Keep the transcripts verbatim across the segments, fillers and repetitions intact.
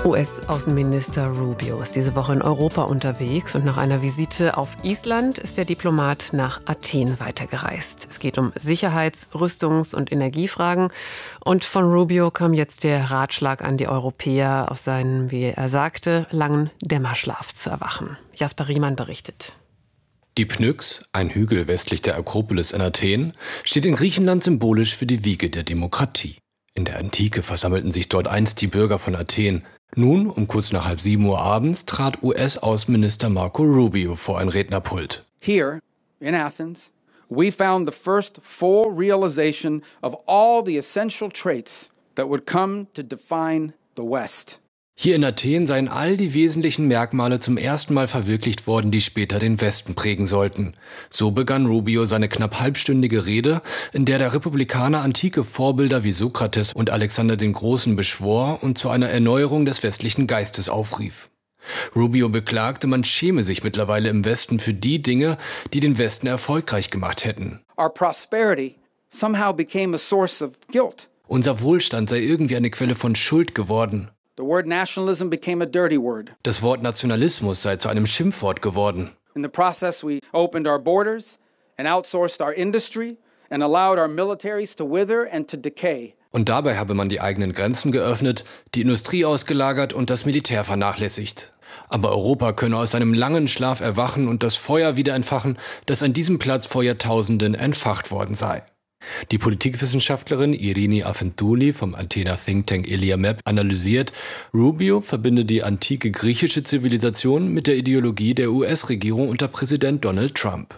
U S-Außenminister Rubio ist diese Woche in Europa unterwegs und nach einer Visite auf Island ist der Diplomat nach Athen weitergereist. Es geht um Sicherheits-, Rüstungs- und Energiefragen und von Rubio kam jetzt der Ratschlag an die Europäer, aus seinem, wie er sagte, langen Dämmerschlaf zu erwachen. Jasper Riemann berichtet. Die Pnyx, ein Hügel westlich der Akropolis in Athen, steht in Griechenland symbolisch für die Wiege der Demokratie. In der Antike versammelten sich dort einst die Bürger von Athen. Nun, um kurz nach halb sieben Uhr abends, trat U S-Außenminister Marco Rubio vor ein Rednerpult. Here, in Athens, we found the first full realization of all the essential traits that would come to define the West. Hier in Athen seien all die wesentlichen Merkmale zum ersten Mal verwirklicht worden, die später den Westen prägen sollten. So begann Rubio seine knapp halbstündige Rede, in der der Republikaner antike Vorbilder wie Sokrates und Alexander den Großen beschwor und zu einer Erneuerung des westlichen Geistes aufrief. Rubio beklagte, man schäme sich mittlerweile im Westen für die Dinge, die den Westen erfolgreich gemacht hätten. Our prosperity somehow became a source of guilt. Unser Wohlstand sei irgendwie eine Quelle von Schuld geworden. The word nationalism became a dirty word. Das Wort Nationalismus sei zu einem Schimpfwort geworden. In the process, we opened our borders and outsourced our industry and allowed our militaries to wither and to decay. Und dabei habe man die eigenen Grenzen geöffnet, die Industrie ausgelagert und das Militär vernachlässigt. Aber Europa könne aus seinem langen Schlaf erwachen und das Feuer wieder entfachen, das an diesem Platz vor Jahrtausenden entfacht worden sei. Die Politikwissenschaftlerin Irini Afentouli vom Athener Think Tank Eliamep analysiert, Rubio verbinde die antike griechische Zivilisation mit der Ideologie der U S-Regierung unter Präsident Donald Trump.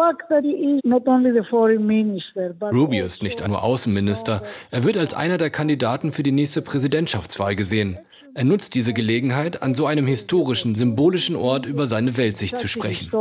Rubio ist nicht nur Außenminister, er wird als einer der Kandidaten für die nächste Präsidentschaftswahl gesehen. Er nutzt diese Gelegenheit, an so einem historischen, symbolischen Ort über seine Weltsicht zu sprechen.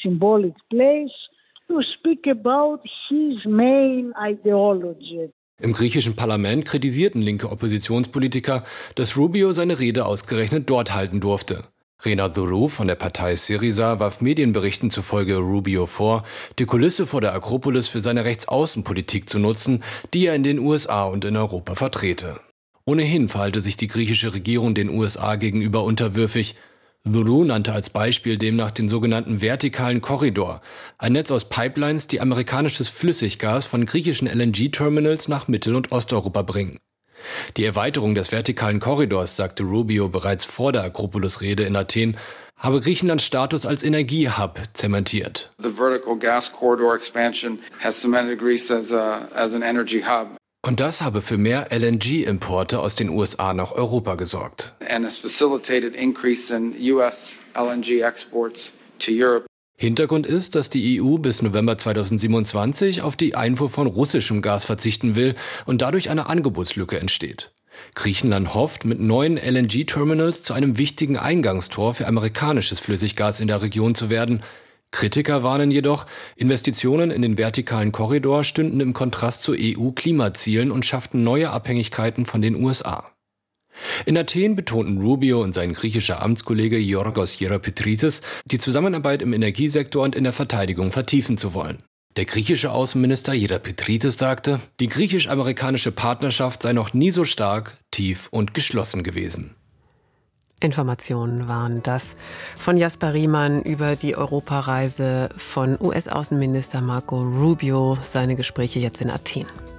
To speak about his main ideology. Im griechischen Parlament kritisierten linke Oppositionspolitiker, dass Rubio seine Rede ausgerechnet dort halten durfte. Rena Dourou von der Partei Syriza warf Medienberichten zufolge Rubio vor, die Kulisse vor der Akropolis für seine Rechtsaußenpolitik zu nutzen, die er in den U S A und in Europa vertrete. Ohnehin verhalte sich die griechische Regierung den U S A gegenüber unterwürfig. Dourou nannte als Beispiel demnach den sogenannten vertikalen Korridor, ein Netz aus Pipelines, die amerikanisches Flüssiggas von griechischen L N G-Terminals nach Mittel- und Osteuropa bringen. Die Erweiterung des vertikalen Korridors, sagte Rubio bereits vor der Akropolis-Rede in Athen, habe Griechenlands Status als Energiehub zementiert. The vertical gas corridor expansion has cemented Greece as a, as an energy hub. Und das habe für mehr L N G-Importe aus den U S A nach Europa gesorgt. And has facilitated increase in U S L N G exports to Europe. Hintergrund ist, dass die E U bis November zweitausendsiebenundzwanzig auf die Einfuhr von russischem Gas verzichten will und dadurch eine Angebotslücke entsteht. Griechenland hofft, mit neuen L N G-Terminals zu einem wichtigen Eingangstor für amerikanisches Flüssiggas in der Region zu werden. Kritiker warnen jedoch, Investitionen in den vertikalen Korridor stünden im Kontrast zu E U-Klimazielen und schafften neue Abhängigkeiten von den U S A. In Athen betonten Rubio und sein griechischer Amtskollege Yorgos Hieropetritis, die Zusammenarbeit im Energiesektor und in der Verteidigung vertiefen zu wollen. Der griechische Außenminister Hieropetritis sagte, die griechisch-amerikanische Partnerschaft sei noch nie so stark, tief und geschlossen gewesen. Informationen waren das von Jasper Riemann über die Europareise von U S-Außenminister Marco Rubio, seine Gespräche jetzt in Athen.